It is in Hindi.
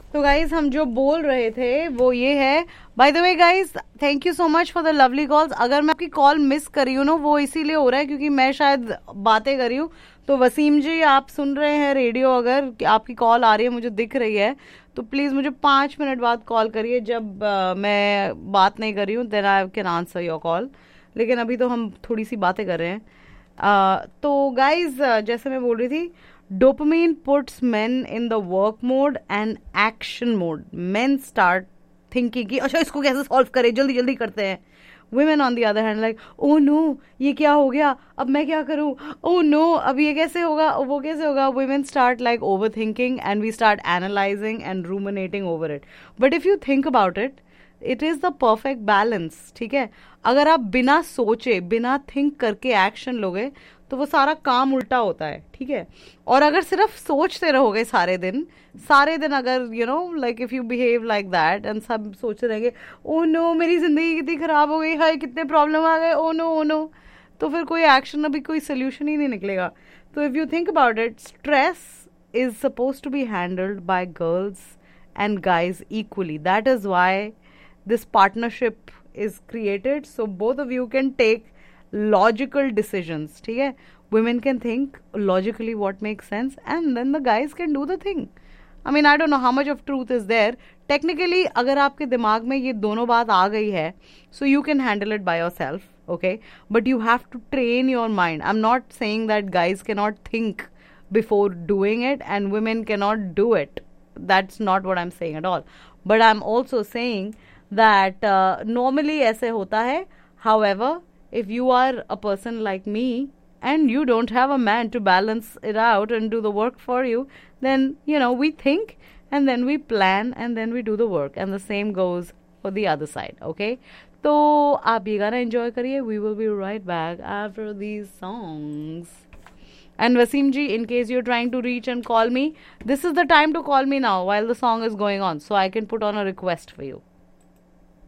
तो गाइज हम जो बोल रहे थे वो ये है. By the way guys, thank you so much for the lovely calls. अगर मैं आपकी कॉल मिस करी हूँ ना, वो इसीलिए हो रहा है क्योंकि मैं शायद बातें करी हूँ. तो वसीम जी, आप सुन रहे हैं रेडियो, अगर आपकी कॉल आ रही है, मुझे दिख रही है, तो प्लीज मुझे 5 मिनट बाद कॉल करिए. जब मैं बात नहीं कर रही हूँ, then I can answer your call. लेकिन अभी तो हम थोड़ी सी बातें कर रहे हैं. तो गाइज, जैसे मैं बोल रही थी, dopamine puts men in the work mode and action mode. Men start thinking कि अच्छा इसको कैसे सॉल्व करें, जल्दी जल्दी करते हैं. Women on the other hand like, oh no, ये क्या हो गया, अब मैं क्या करूं, oh no, अब ये कैसे होगा, वो कैसे होगा. Women start like overthinking and we start analyzing and ruminating over it. But if you think about it, it is the perfect balance. ठीक है, अगर आप बिना सोचे, बिना थिंक करके एक्शन लोगे, तो वो सारा काम उल्टा होता है. ठीक है, और अगर सिर्फ सोचते रहोगे सारे दिन, सारे दिन अगर you know like if you behave like that and सब सोचते रहेंगे, ओ नो मेरी जिंदगी कितनी खराब हो गई, हाय कितने प्रॉब्लम आ गए, ओ नो ओ नो, तो फिर कोई एक्शन, अभी कोई सोल्यूशन ही नहीं निकलेगा. तो if you think about it, stress is suppose to be handled by girls and guys equally. That is why this partnership is created, so both of you can take logical decisions. ठीक है, women can think logically what makes sense and then the guys can do the thing. I mean, I don't know how much of truth is there. Technically, अगर आपके दिमाग में ये दोनों बात आ गई है, so you can handle it by yourself, okay? But you have to train your mind. I'm not saying that guys cannot think before doing it and women cannot do it. That's not what I'm saying at all. But I'm also saying that normally ऐसे होता है. However, if you are a person like me and you don't have a man to balance it out and do the work for you, then you know we think and then we plan and then we do the work, and the same goes for the other side. Okay, तो आप ये गाना enjoy करिए. We will be right back after these songs. And Wasim ji, in case you're trying to reach and call me, this is the time to call me now while the song is going on, so I can put on a request for you.